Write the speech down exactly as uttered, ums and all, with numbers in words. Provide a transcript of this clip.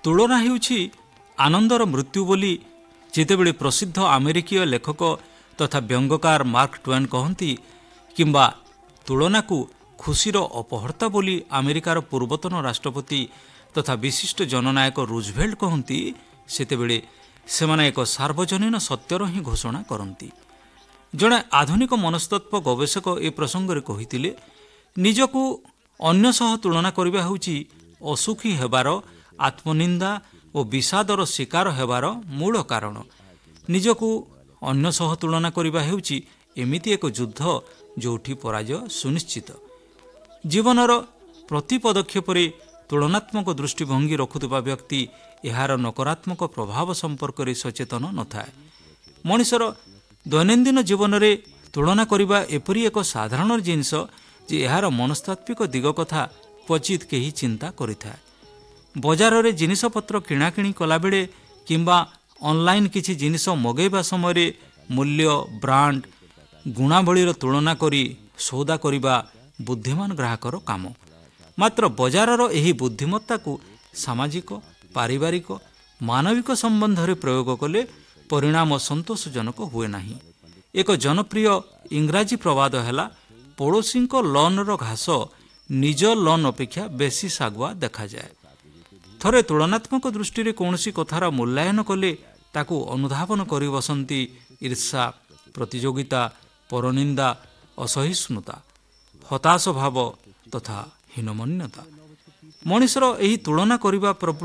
ତୁଳନା ହେଉଛି ଆନନ୍ଦର ମୃତ୍ୟୁ ବୋଲି ଯେତେବେଳେ ପ୍ରସିଦ୍ଧ ଆମେରିକୀୟ ଲେଖକ ତଥା ବ୍ୟଙ୍ଗକାର ମାର୍କ ଟ୍ୱେନ୍ କହନ୍ତି, କିମ୍ବା ତୁଳନାକୁ ଖୁସିର ଅପହର୍ତ୍ତା ବୋଲି ଆମେରିକାର ପୂର୍ବତନ ରାଷ୍ଟ୍ରପତି ତଥା ବିଶିଷ୍ଟ ଜନନାୟକ ରୁଜଭେଲ୍ଟ କହନ୍ତି, ସେତେବେଳେ ସେମାନେ ଏକ ସାର୍ବଜନୀନ ସତ୍ୟର ହିଁ ଘୋଷଣା କରନ୍ତି। ଜଣେ ଆଧୁନିକ ମନସ୍ତତ୍ତ୍ୱ ଗବେଷକ ଏ ପ୍ରସଙ୍ଗରେ କହିଥିଲେ, ନିଜକୁ ଅନ୍ୟ ସହ ତୁଳନା କରିବା ହେଉଛି ଅସୁଖୀ ହେବାର, ଆତ୍ମନିନ୍ଦା ଓ ବିଷାଦର ଶିକାର ହେବାର ମୂଳ କାରଣ। ନିଜକୁ ଅନ୍ୟ ସହ ତୁଳନା କରିବା ହେଉଛି ଏମିତି ଏକ ଯୁଦ୍ଧ ଯେଉଁଠି ପରାଜୟ ସୁନିଶ୍ଚିତ। ଜୀବନର ପ୍ରତି ପଦକ୍ଷେପରେ ତୁଳନାତ୍ମକ ଦୃଷ୍ଟିଭଙ୍ଗୀ ରଖୁଥିବା ବ୍ୟକ୍ତି ଏହାର ନକାରାତ୍ମକ ପ୍ରଭାବ ସମ୍ପର୍କରେ ସଚେତନ ନଥାଏ। ମଣିଷର ଦୈନନ୍ଦିନ ଜୀବନରେ ତୁଳନା କରିବା ଏପରି ଏକ ସାଧାରଣ ଜିନିଷ ଯେ ଏହାର ମନସ୍ତାତ୍ତ୍ୱିକ ଦିଗ କଥା କ୍ୱଚିତ୍ କେହି ଚିନ୍ତା କରିଥାଏ। ବଜାରରେ ଜିନିଷପତ୍ର କିଣାକିଣି କଲାବେଳେ କିମ୍ବା ଅନଲାଇନ୍ କିଛି ଜିନିଷ ମଗାଇବା ସମୟରେ ମୂଲ୍ୟ, ବ୍ରାଣ୍ଡ, ଗୁଣାବଳୀର ତୁଳନା କରି ସୌଦା କରିବା ବୁଦ୍ଧିମାନ ଗ୍ରାହକର କାମ। ମାତ୍ର ବଜାରର ଏହି ବୁଦ୍ଧିମତ୍ତାକୁ ସାମାଜିକ, ପାରିବାରିକ, ମାନବିକ ସମ୍ବନ୍ଧରେ ପ୍ରୟୋଗ କଲେ ପରିଣାମ ସନ୍ତୋଷଜନକ ହୁଏ ନାହିଁ। ଏକ ଜନପ୍ରିୟ ଇଂରାଜୀ ପ୍ରବାଦ ହେଲା, ପଡ଼ୋଶୀଙ୍କ ଲନ୍ର ଘାସ ନିଜ ଲନ୍ ଅପେକ୍ଷା ବେଶୀ ଶାଗୁଆ ଦେଖାଯାଏ। ଥରେ ତୁଳନାତ୍ମକ ଦୃଷ୍ଟିରେ କୌଣସି କଥାର ମୂଲ୍ୟାୟନ କଲେ ତାକୁ ଅନୁଧାବନ କରି ବସନ୍ତି ଈର୍ଷା, ପ୍ରତିଯୋଗିତା, ପରନିନ୍ଦା, ଅସହିଷ୍ଣୁତା, ହତାଶ ଭାବ ତଥା ହୀନମନ୍ୟତା। ମଣିଷର ଏହି ତୁଳନା କରିବା ପ୍ରବୃତ୍ତି